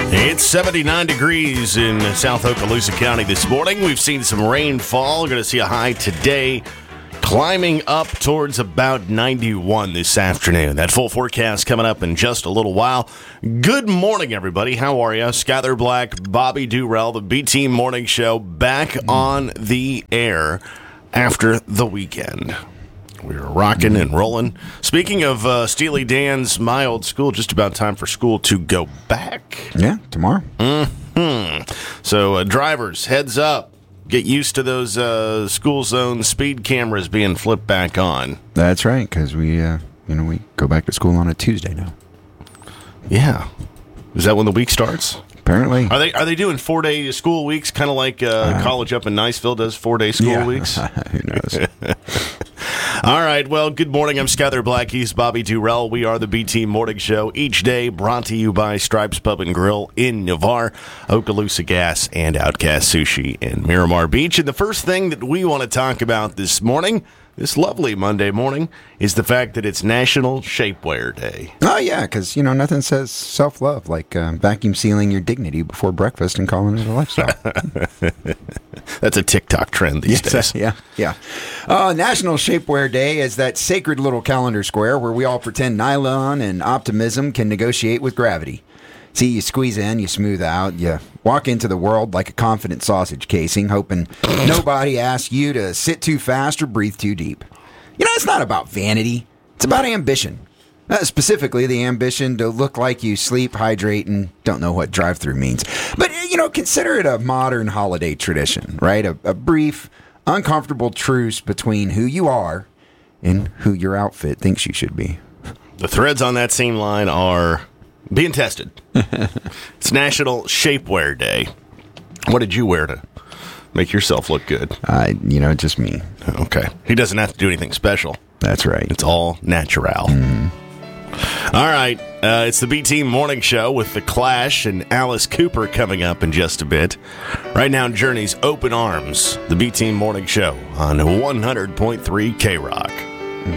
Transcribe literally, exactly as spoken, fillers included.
It's seventy-nine degrees in South Okaloosa County this morning. We've seen some rainfall. We're going to see a high today climbing up towards about ninety-one this afternoon. That full forecast coming up in just a little while. Good morning, everybody. How are you? Skyler Black, Bobby Durrell, the B-Team Morning Show, back on the air after the weekend. We were rocking and rolling. Speaking of uh, Steely Dan's My Old School, just about time for school to go back. Yeah, tomorrow. Mm-hmm. So, uh, drivers, heads up. Get used to those uh, school zone speed cameras being flipped back on. That's right, because we, uh, you know, we go back to school on a Tuesday now. Yeah. Is that when the week starts? Apparently. Are they are they doing four-day school weeks, kind of like uh, uh, college up in Niceville does four-day school yeah. weeks? Who knows? All right, well, good morning. I'm Skyler Black. He's Bobby Durrell. We are the B-Team Morning Show. Each day brought to you by Stripes Pub and Grill in Navarre, Okaloosa Gas, and Outcast Sushi in Miramar Beach. And the first thing that we want to talk about this morning, this lovely Monday morning, is the fact that it's National Shapewear Day. Oh, yeah, because, you know, nothing says self-love like uh, vacuum sealing your dignity before breakfast and calling it a lifestyle. That's a TikTok trend these yes, days. Yeah, yeah. Uh, National Shapewear Day is that sacred little calendar square where we all pretend nylon and optimism can negotiate with gravity. See, you squeeze in, you smooth out, you walk into the world like a confident sausage casing, hoping nobody asks you to sit too fast or breathe too deep. You know, it's not about vanity. It's about ambition. Uh, specifically, the ambition to look like you sleep, hydrate, and don't know what drive-through means. But, you know, consider it a modern holiday tradition, right? A, a brief, uncomfortable truce between who you are and who your outfit thinks you should be. The threads on that seam line are being tested. It's National Shapewear Day. What did you wear to make yourself look good? Uh, you know, just me. Okay. He doesn't have to do anything special. That's right. It's all natural. Mm. All right. Uh, it's the B-Team Morning Show with The Clash and Alice Cooper coming up in just a bit. Right now, Journey's Open Arms, the B-Team Morning Show on one hundred point three K-Rock.